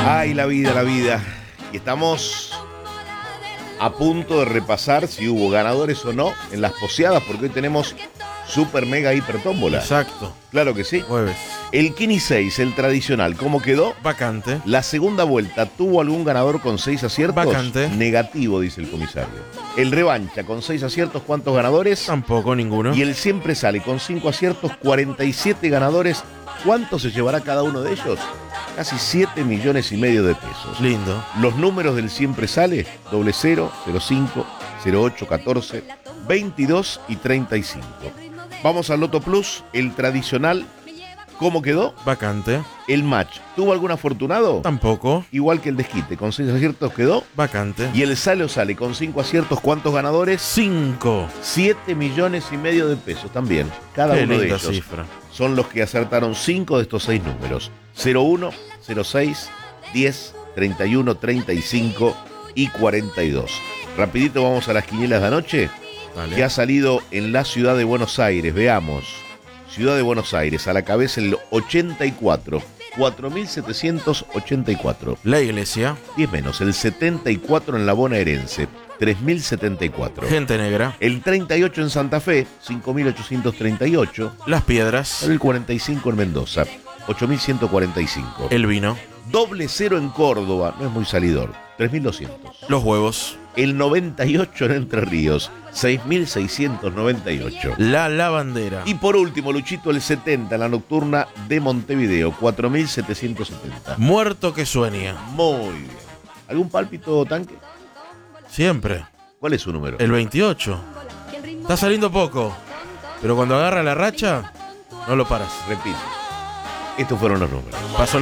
Ay, la vida, la vida. Y estamos a punto de repasar si hubo ganadores o no en las poseadas, porque hoy tenemos super mega hiper tómbola. Exacto. Claro que sí. Jueves. El Kini 6, el tradicional, ¿cómo quedó? Vacante. La segunda vuelta, ¿tuvo algún ganador con 6 aciertos? Vacante. Negativo, dice el comisario. El revancha, con 6 aciertos, ¿cuántos ganadores? Tampoco ninguno. Y el siempre sale, con 5 aciertos, 47 ganadores. ¿Cuánto se llevará cada uno de ellos? Casi 7,5 millones de pesos. Lindo. Los números del siempre sale, 00, 05, 08, 14, 22 y 35. Vamos al Loto Plus, el tradicional. ¿Cómo quedó? Vacante. El match, ¿tuvo algún afortunado? Tampoco. Igual que el desquite, con 6 aciertos quedó. Vacante. Y el sale o sale, con 5 aciertos, ¿cuántos ganadores? 5. 7,5 millones de pesos también. Cada Qué uno de linda ellos cifra. son los que acertaron 5 de estos 6 números. 01, 06, 10, 31, 35 y 42. Rapidito vamos a las quinielas de anoche, Vale. que ha salido en la ciudad de Buenos Aires. Veamos. Ciudad de Buenos Aires, a la cabeza el 84, 4.784. La iglesia. 10 menos, el 74 en la bonaerense, 3.074. Gente negra. El 38 en Santa Fe, 5.838. Las piedras. El 45 en Mendoza, 8.145. El vino. Doble cero en Córdoba, no es muy salidor, 3.200. Los huevos. El 98 en Entre Ríos, 6.698. La lavandera. Y por último, Luchito, el 70 en la nocturna de Montevideo, 4.770. Muerto que sueña. Muy bien. ¿Algún pálpito, Tanque? Siempre. ¿Cuál es su número? El 28. Está saliendo poco, pero cuando agarra la racha, no lo paras. Repite. Estos fueron los números. Pasó